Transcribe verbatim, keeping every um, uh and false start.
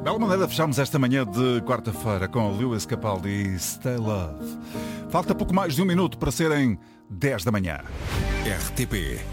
bela maneira fechamos esta manhã de quarta-feira com Lewis Capaldi e Stay Love. Falta pouco mais de um minuto para serem dez da manhã. R T P